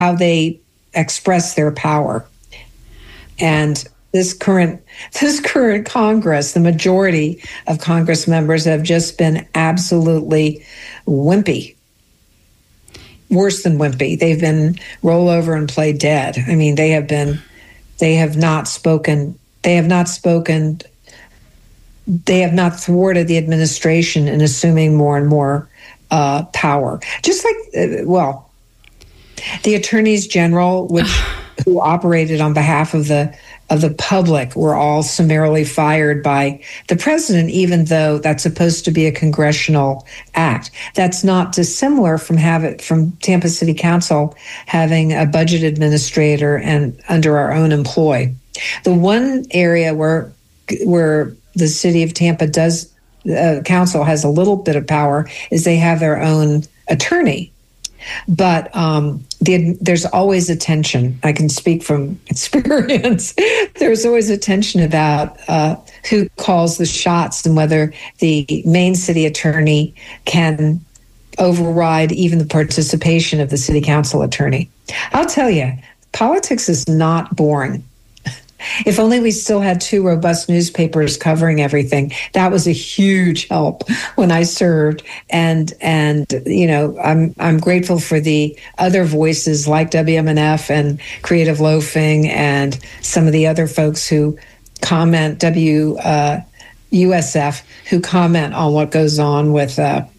how they express their power. And this current Congress, the majority of Congress members have just been absolutely wimpy. Worse than wimpy. They've been roll over and play dead. I mean, they have not spoken. They have not thwarted the administration in assuming more and more power. Just like, the attorneys general, who operated on behalf of the public, were all summarily fired by the president, even though that's supposed to be a congressional act. That's not dissimilar from Tampa City Council having a budget administrator and under our own employ. The one area where the city of Tampa council has a little bit of power is they have their own attorney. But there's always a tension. I can speak from experience. There's always a tension about who calls the shots and whether the main city attorney can override even the participation of the city council attorney. I'll tell you, politics is not boring. If only we still had two robust newspapers covering everything. That was a huge help when I served. And I'm grateful for the other voices like WMNF and Creative Loafing and some of the other folks who comment, USF, who comment on what goes on with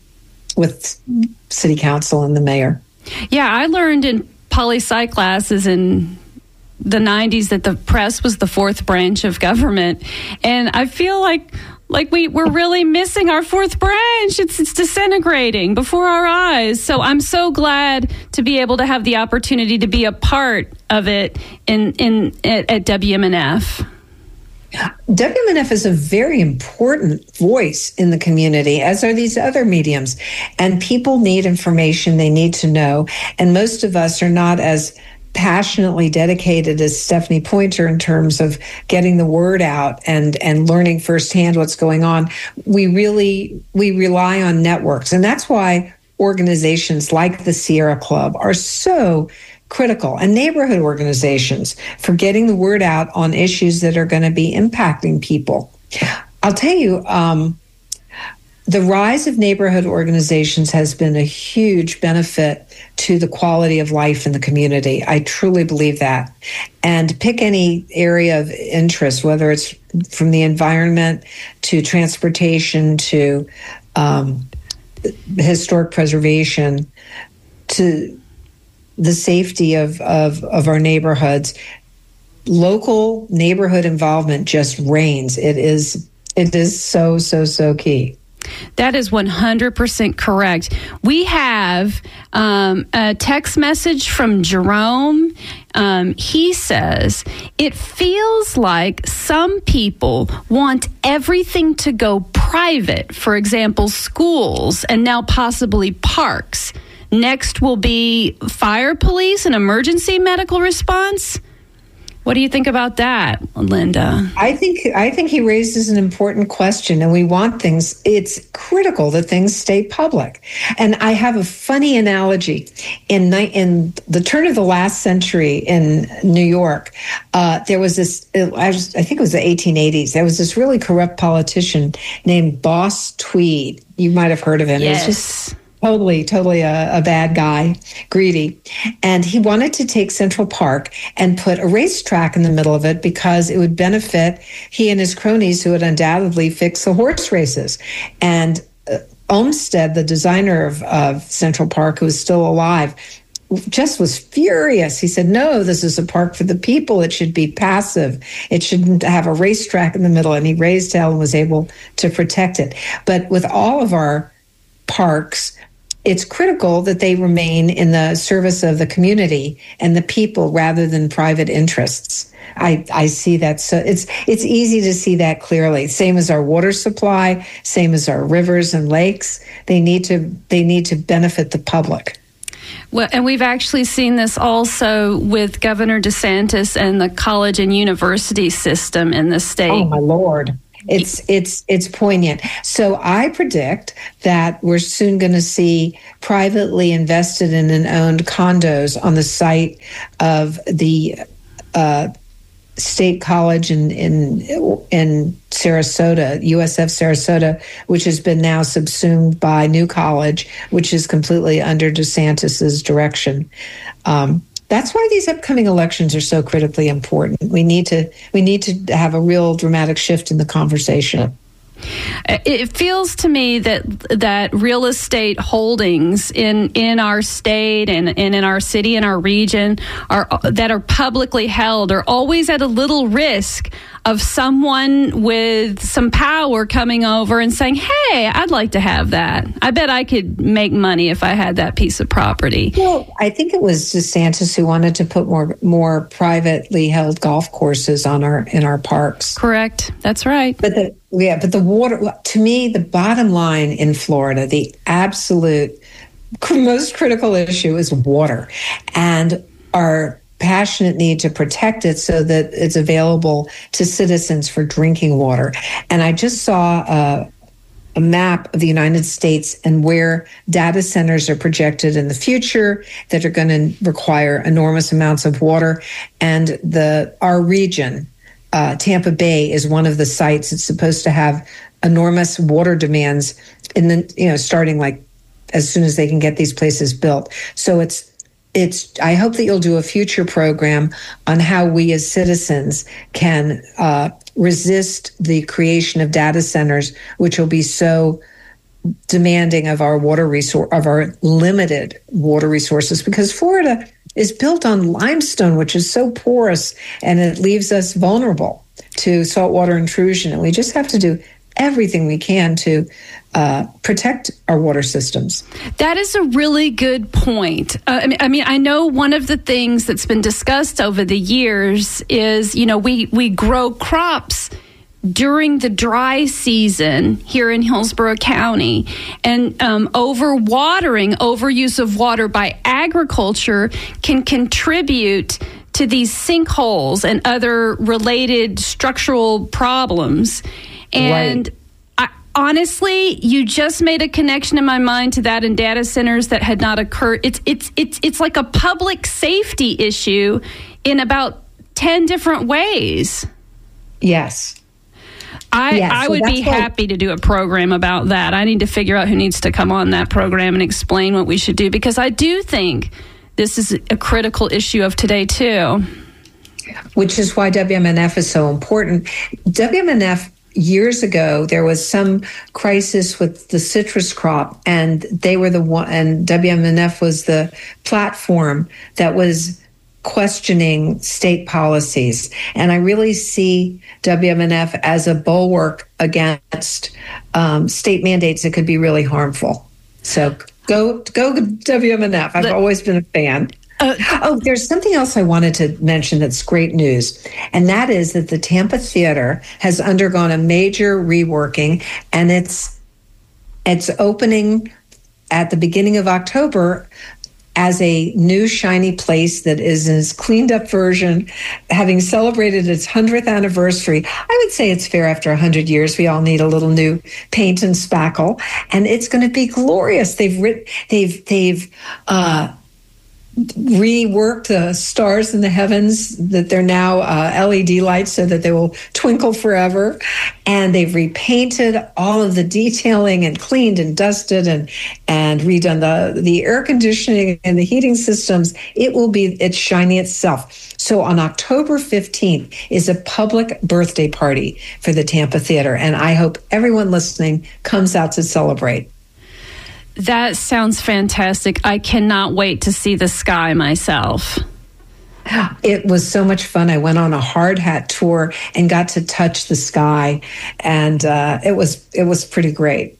city council and the mayor. Yeah, I learned in poli-sci classes in the 90s that the press was the fourth branch of government, and I feel like we're really missing our fourth branch. It's disintegrating before our eyes. So I'm so glad to be able to have the opportunity to be a part of it at WMNF. WMNF is a very important voice in the community, as are these other mediums, and people need information. They need to know, and most of us are not as passionately dedicated as Stephanie Pointer in terms of getting the word out and learning firsthand what's going on. We rely on networks, and that's why organizations like the Sierra Club are so critical, and neighborhood organizations for getting the word out on issues that are going to be impacting people. I'll tell you, the rise of neighborhood organizations has been a huge benefit to the quality of life in the community. I truly believe that. And pick any area of interest, whether it's from the environment to transportation to historic preservation to the safety of our neighborhoods. Local neighborhood involvement just reigns. It is so key. That is 100% correct. We have a text message from Jerome. He says, it feels like some people want everything to go private, for example, schools and now possibly parks. Next will be fire police and emergency medical response. What do you think about that, Linda? I think he raises an important question, and we want things. It's critical that things stay public. And I have a funny analogy. In the turn of the last century in New York, there was this. I think it was the 1880s. There was this really corrupt politician named Boss Tweed. You might have heard of him. Yes. It was just totally a bad guy, greedy. And he wanted to take Central Park and put a racetrack in the middle of it because it would benefit he and his cronies who would undoubtedly fix the horse races. And Olmsted, the designer of Central Park, who was still alive, just was furious. He said, no, this is a park for the people. It should be passive. It shouldn't have a racetrack in the middle. And he raised hell and was able to protect it. But with all of our parks, it's critical that they remain in the service of the community and the people rather than private interests. I see that. So it's easy to see that clearly. Same as our water supply, same as our rivers and lakes. They need to benefit the public. Well, and we've actually seen this also with Governor DeSantis and the college and university system in the state. Oh, my Lord. It's poignant. So I predict that we're soon going to see privately invested and owned condos on the site of the State College in Sarasota, USF Sarasota, which has been now subsumed by New College, which is completely under DeSantis's direction. That's why these upcoming elections are so critically important. We need to have a real dramatic shift in the conversation. It feels to me that real estate holdings in our state and in our city and our region that are publicly held are always at a little risk of someone with some power coming over and saying, hey, I'd like to have that. I bet I could make money if I had that piece of property. Well, I think it was DeSantis who wanted to put more privately held golf courses in our parks. Correct. That's right. But the water, to me, the bottom line in Florida, the absolute most critical issue is water, and our passionate need to protect it so that it's available to citizens for drinking water. And I just saw a map of the United States and where data centers are projected in the future that are going to require enormous amounts of water. And our region, Tampa Bay, is one of the sites that's supposed to have enormous water demands starting like as soon as they can get these places built. So I hope that you'll do a future program on how we as citizens can resist the creation of data centers, which will be so demanding of our of our limited water resources, because Florida is built on limestone, which is so porous, and it leaves us vulnerable to saltwater intrusion. And we just have to do everything we can to protect our water systems. That is a really good point. I mean, I know one of the things that's been discussed over the years is, we grow crops during the dry season here in Hillsborough County, and overuse of water by agriculture can contribute to these sinkholes and other related structural problems. And right. Honestly, you just made a connection in my mind to that in data centers that had not occurred. It's like a public safety issue in about 10 different ways. Yes. I would be happy to do a program about that. I need to figure out who needs to come on that program and explain what we should do, because I do think this is a critical issue of today too. Which is why WMNF is so important. WMNF, years ago, there was some crisis with the citrus crop, and they were the one, and WMNF was the platform that was questioning state policies. And I really see WMNF as a bulwark against state mandates that could be really harmful. So go WMNF. I've always been a fan. There's something else I wanted to mention that's great news, and that is that the Tampa Theater has undergone a major reworking, and it's opening at the beginning of October as a new shiny place that is in its cleaned up version, having celebrated its 100th anniversary. I would say it's fair after 100 years. We all need a little new paint and spackle, and it's going to be glorious. They've reworked the stars in the heavens, that they're now LED lights so that they will twinkle forever. And they've repainted all of the detailing and cleaned and dusted and redone the air conditioning and the heating systems. It's shiny itself. So on October 15th is a public birthday party for the Tampa Theater. And I hope everyone listening comes out to celebrate. That sounds fantastic. I cannot wait to see the sky myself. It was so much fun. I went on a hard hat tour and got to touch the sky, and it was pretty great.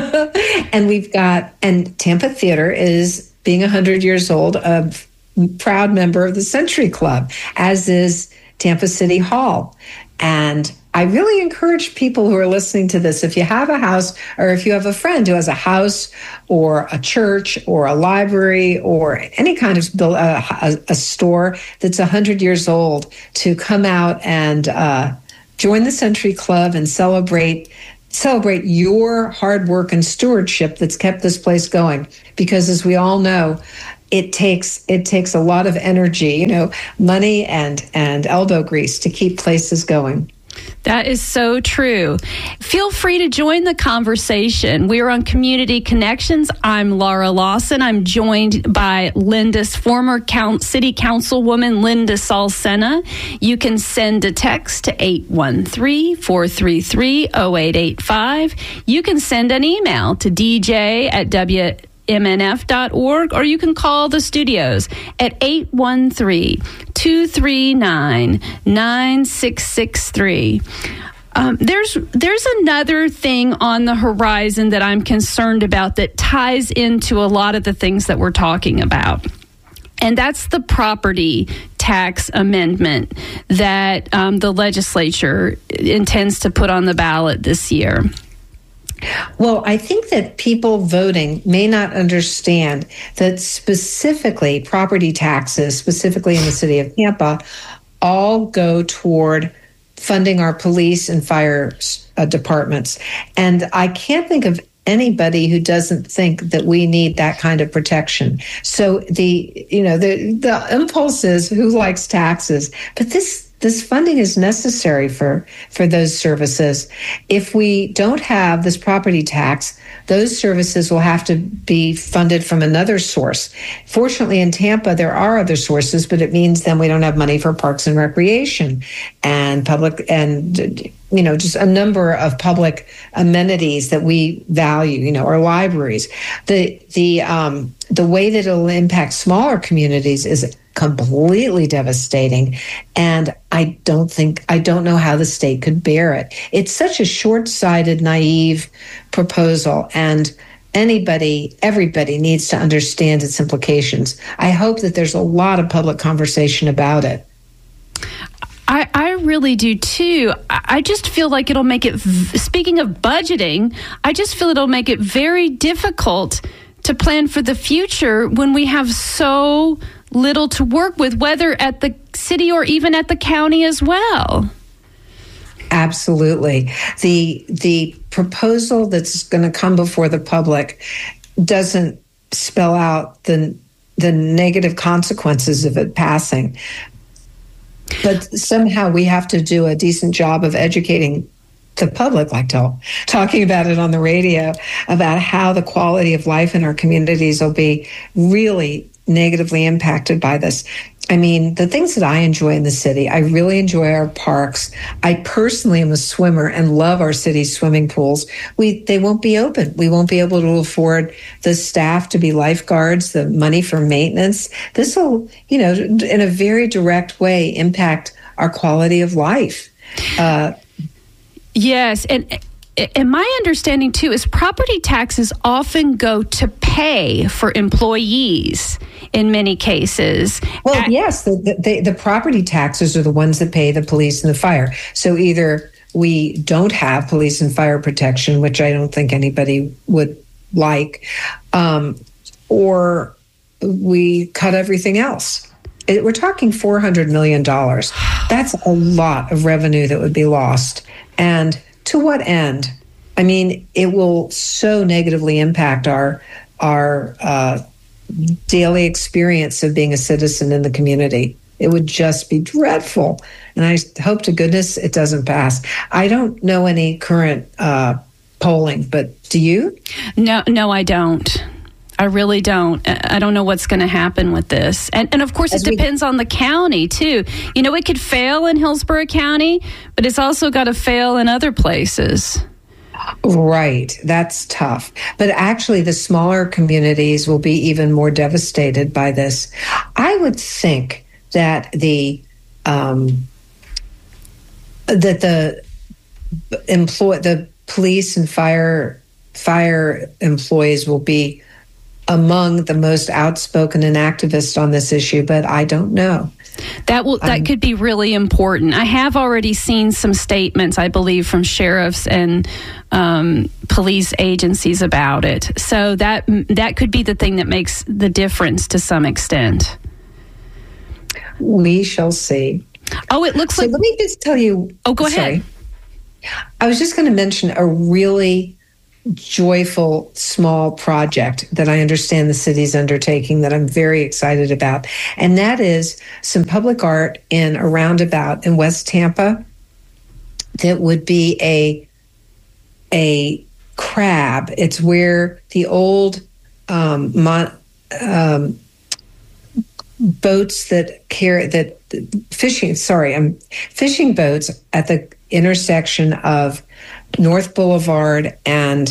And Tampa Theater is being 100 years old, a proud member of the Century Club, as is Tampa City Hall. And I really encourage people who are listening to this, if you have a house or if you have a friend who has a house or a church or a library or any kind of a store that's 100 years old, to come out and join the Century Club and celebrate your hard work and stewardship that's kept this place going. Because as we all know, it takes a lot of energy, money and elbow grease to keep places going. That is so true. Feel free to join the conversation. We're on Community Connections. I'm Laura Lawson. I'm joined by former City Councilwoman Linda Salcena. You can send a text to 813-433-0885. You can send an email to dj@WMNF.org, or you can call the studios at 813-239-9663. There's another thing on the horizon that I'm concerned about that ties into a lot of the things that we're talking about. And that's the property tax amendment that the legislature intends to put on the ballot this year. Well, I think that people voting may not understand that specifically property taxes, specifically in the city of Tampa, all go toward funding our police and fire departments. And I can't think of anybody who doesn't think that we need that kind of protection. So the impulse is, who likes taxes? But this funding is necessary for those services. If we don't have this property tax, those services will have to be funded from another source. Fortunately, in Tampa, there are other sources, but it means then we don't have money for parks and recreation and public and just a number of public amenities that we value, our libraries. The way that it'll impact smaller communities is completely devastating. And I don't know how the state could bear it. It's such a short-sighted, naive proposal, and everybody needs to understand its implications. I hope that there's a lot of public conversation about it. I really do too. I just feel like it'll make it, speaking of budgeting, I just feel it'll make it very difficult to plan for the future when we have so little to work with, whether at the city or even at the county as well. Absolutely. The proposal that's going to come before the public doesn't spell out the negative consequences of it passing. But somehow we have to do a decent job of educating the public, like talking about it on the radio, about how the quality of life in our communities will be really negatively impacted by this. I mean, the things that I enjoy in the city, I really enjoy our parks. I personally am a swimmer and love our city's swimming pools. They won't be open. We won't be able to afford the staff to be lifeguards, the money for maintenance. This will, in a very direct way, impact our quality of life. Yes, and my understanding, too, is property taxes often go to pay for employees in many cases. Well, yes, the property taxes are the ones that pay the police and the fire. So either we don't have police and fire protection, which I don't think anybody would like, or we cut everything else. We're talking $400 million. That's a lot of revenue that would be lost. And to what end? I mean, it will so negatively impact our daily experience of being a citizen in the community. It would just be dreadful. And I hope to goodness it doesn't pass. I don't know any current polling, but do you? No, I don't. I really don't. I don't know what's going to happen with this. And of course, it depends on the county, too. It could fail in Hillsborough County, but it's also got to fail in other places. Right. That's tough. But actually, the smaller communities will be even more devastated by this. I would think that the police and fire employees will be among the most outspoken and activist on this issue, but I don't know. That could be really important. I have already seen some statements, I believe, from sheriffs and police agencies about it. So that could be the thing that makes the difference to some extent. We shall see. Oh, it looks like... Let me just tell you... Oh, go ahead. I was just going to mention a really joyful, small project that I understand the city's undertaking that I'm very excited about. And that is some public art in a roundabout in West Tampa that would be a crab. It's where the old boats fishing boats at the intersection of North Boulevard and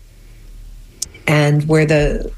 where the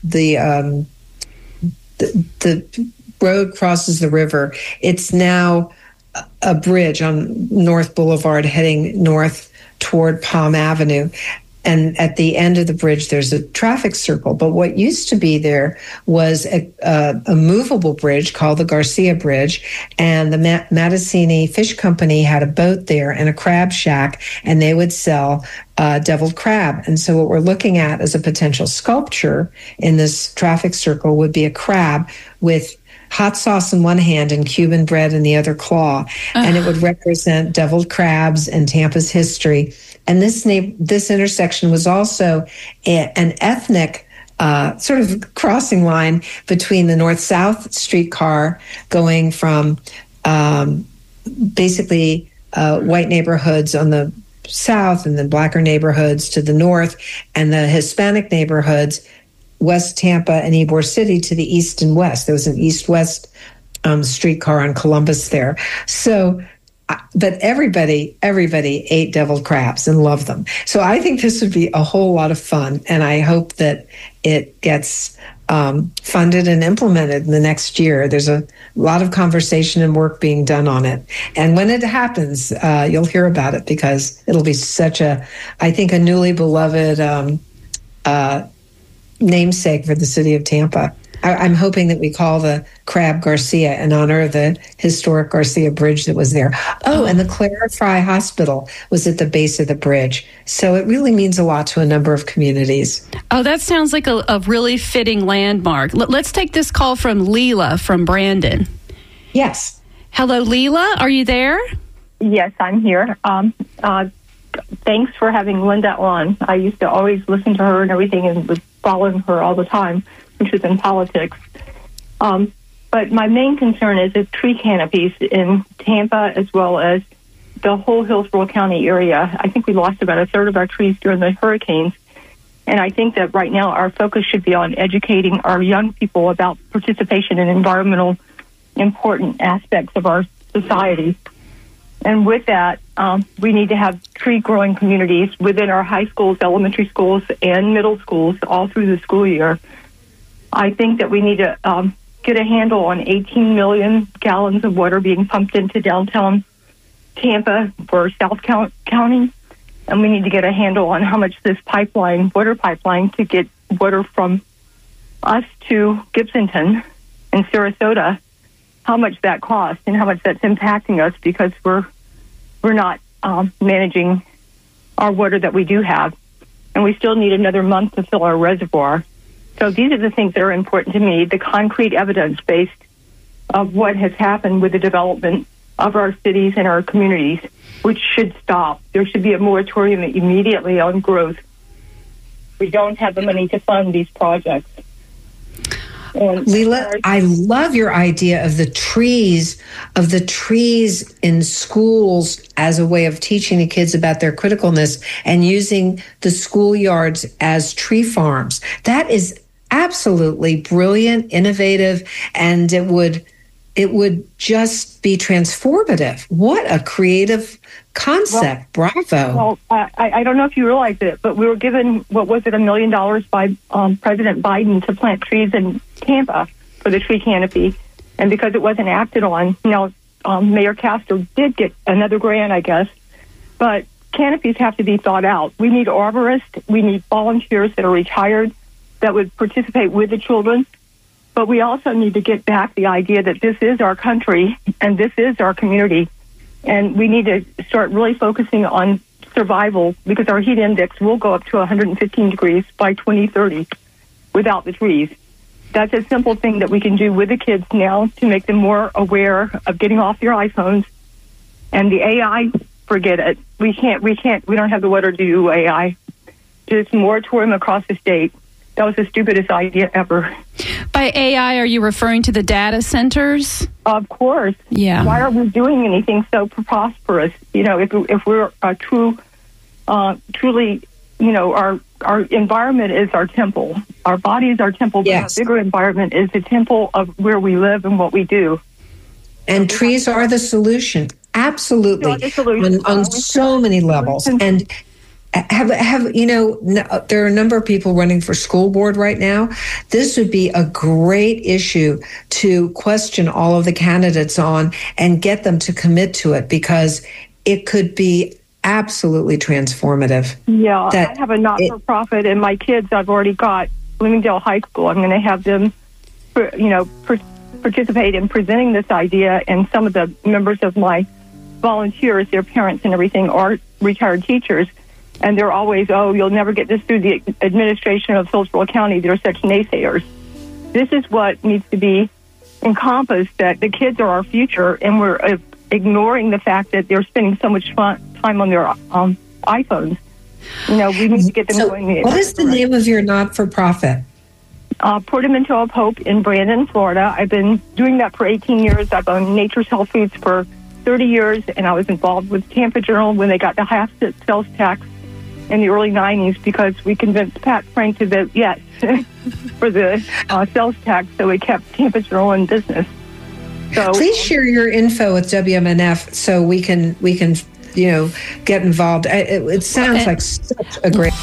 road crosses the river. It's now a bridge on North Boulevard heading north toward Palm Avenue. And at the end of the bridge, there's a traffic circle. But what used to be there was a movable bridge called the Garcia Bridge. And the Mattasini Fish Company had a boat there and a crab shack, and they would sell deviled crab. And so what we're looking at as a potential sculpture in this traffic circle would be a crab with hot sauce in one hand and Cuban bread in the other claw. And it would represent deviled crabs and Tampa's history. And this intersection was also an ethnic sort of crossing line between the north-south streetcar going from basically white neighborhoods on the south and the blacker neighborhoods to the north, and the Hispanic neighborhoods, West Tampa and Ybor City, to the east and west. There was an east-west streetcar on Columbus there. So, but everybody ate deviled crabs and loved them. So I think this would be a whole lot of fun, and I hope that it gets funded and implemented in the next year. There's a lot of conversation and work being done on it. And when it happens, you'll hear about it, because it'll be such a newly beloved namesake for the city of Tampa. I'm hoping that we call the crab Garcia in honor of the historic Garcia Bridge that was there. Oh, and the Clara Fry Hospital was at the base of the bridge. So it really means a lot to a number of communities. Oh, that sounds like a really fitting landmark. Let's take this call from Leela from Brandon. Yes. Hello, Leela. Are you there? Yes, I'm here. Thanks for having Linda on. I used to always listen to her and everything and was following her all the time, which was in politics. But my main concern is the tree canopies in Tampa, as well as the whole Hillsborough County area. I think we lost about a third of our trees during the hurricanes. And I think that right now our focus should be on educating our young people about participation in environmental important aspects of our society. And with that, we need to have tree-growing communities within our high schools, elementary schools, and middle schools all through the school year. I think that we need to get a handle on 18 million gallons of water being pumped into downtown Tampa for South County. And we need to get a handle on how much this water pipeline to get water from us to Gibsonton and Sarasota, how much that costs and how much that's impacting us, because we're not managing our water that we do have. And we still need another month to fill our reservoir. So these are the things that are important to me, the concrete evidence based of what has happened with the development of our cities and our communities, which should stop. There should be a moratorium immediately on growth. We don't have the money to fund these projects. And Leela, I love your idea of the trees in schools as a way of teaching the kids about their criticalness and using the schoolyards as tree farms. That is absolutely brilliant, innovative, and it would just be transformative. What a creative concept. Well, bravo. Well, I don't know if you realize it, but we were given, $1 million by President Biden to plant trees in Tampa for the tree canopy. And because it wasn't acted on, Mayor Castro did get another grant, I guess. But canopies have to be thought out. We need arborists. We need volunteers that are retired that would participate with the children. But we also need to get back the idea that this is our country and this is our community. And we need to start really focusing on survival, because our heat index will go up to 115 degrees by 2030 without the trees. That's a simple thing that we can do with the kids now to make them more aware of getting off their iPhones And the AI, forget it. We don't have the water to do AI. Just moratorium across the state. That was the stupidest idea ever. By AI, are you referring to the data centers? Of course. Yeah. Why are we doing anything so prosperous? If we're truly, our environment is our temple. Our body is our temple. Yes. But the bigger environment is the temple of where we live and what we do. And trees are the solution. Absolutely. On so many levels. And there are a number of people running for school board right now. This would be a great issue to question all of the candidates on and get them to commit to it, because it could be absolutely transformative. Yeah, I have a not-for-profit, and my kids, I've already got Bloomingdale High School. I'm going to have them, participate in presenting this idea, and some of the members of my volunteers, their parents and everything, are retired teachers. And they're always, you'll never get this through the administration of Hillsborough County. They're such naysayers. This is what needs to be encompassed, that the kids are our future, and we're ignoring the fact that they're spending so much time on their iPhones. We need to get them going. What is the name of your not-for-profit? Portamento of Hope in Brandon, Florida. I've been doing that for 18 years. I've owned Nature's Health Foods for 30 years, and I was involved with Tampa Journal when they got the half sales tax in the early 90s, because we convinced Pat Frank to vote yes for the sales tax, so we kept Tampa Journal in business. So please share your info with WMNF so we can get involved. It sounds like such a great...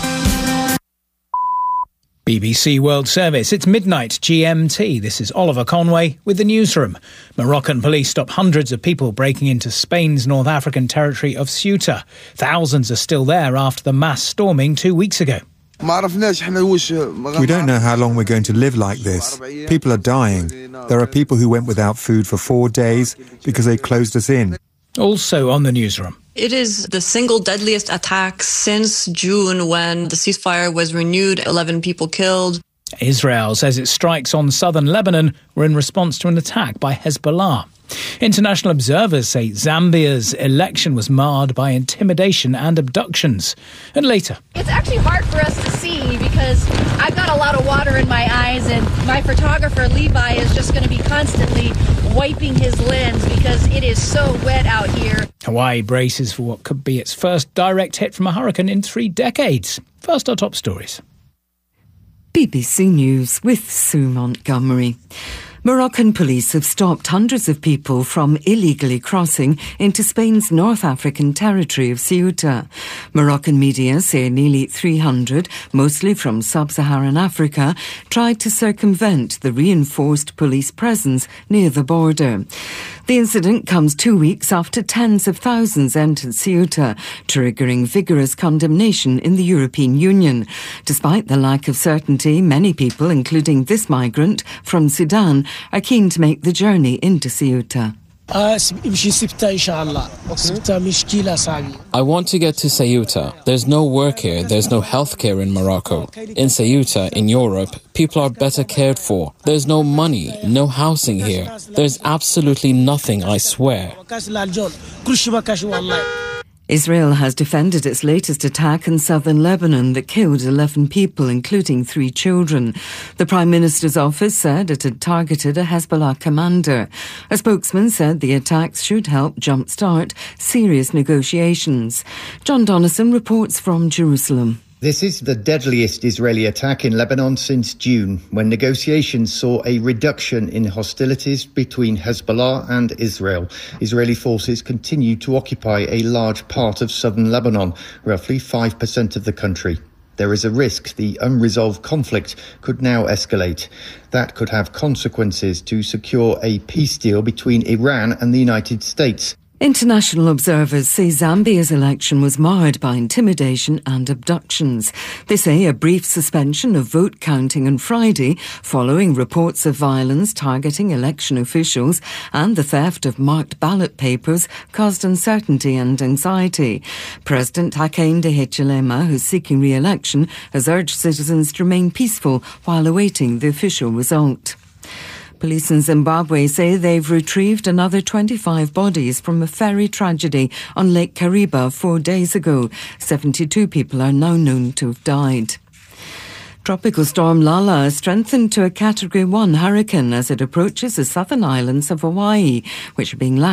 BBC World Service. It's midnight GMT. This is Oliver Conway with the newsroom. Moroccan police stop hundreds of people breaking into Spain's North African territory of Ceuta. Thousands are still there after the mass storming 2 weeks ago. We don't know how long we're going to live like this. People are dying. There are people who went without food for 4 days because they closed us in. Also on the newsroom. It is the single deadliest attack since June, when the ceasefire was renewed, 11 people killed. Israel says its strikes on southern Lebanon were in response to an attack by Hezbollah. International observers say Zambia's election was marred by intimidation and abductions. And later... It's actually hard for us to see because I've got a lot of water in my eyes, and my photographer, Levi, is just going to be constantly wiping his lens because it is so wet out here. Hawaii braces for what could be its first direct hit from a hurricane in 3 decades. First, our top stories. BBC News with Sue Montgomery. Moroccan police have stopped hundreds of people from illegally crossing into Spain's North African territory of Ceuta. Moroccan media say nearly 300, mostly from sub-Saharan Africa, tried to circumvent the reinforced police presence near the border. The incident comes 2 weeks after tens of thousands entered Ceuta, triggering vigorous condemnation in the European Union. Despite the lack of certainty, many people, including this migrant from Sudan, are keen to make the journey into Ceuta. I want to get to Ceuta. There's no work here, there's no healthcare in Morocco. In Ceuta, in Europe, people are better cared for. There's no money, no housing here. There's absolutely nothing, I swear. Israel has defended its latest attack in southern Lebanon that killed 11 people, including 3 children. The Prime Minister's office said it had targeted a Hezbollah commander. A spokesman said the attacks should help jumpstart serious negotiations. John Donnison reports from Jerusalem. This is the deadliest Israeli attack in Lebanon since June, when negotiations saw a reduction in hostilities between Hezbollah and Israel. Israeli forces continue to occupy a large part of southern Lebanon, roughly 5% of the country. There is a risk the unresolved conflict could now escalate. That could have consequences to secure a peace deal between Iran and the United States. International observers say Zambia's election was marred by intimidation and abductions. They say a brief suspension of vote counting on Friday, following reports of violence targeting election officials and the theft of marked ballot papers, caused uncertainty and anxiety. President Hakainde Hichilema, who's seeking re-election, has urged citizens to remain peaceful while awaiting the official result. Police in Zimbabwe say they've retrieved another 25 bodies from a ferry tragedy on Lake Kariba 4 days ago. 72 people are now known to have died. Tropical storm Lala strengthened to a Category 1 hurricane as it approaches the southern islands of Hawaii, which are being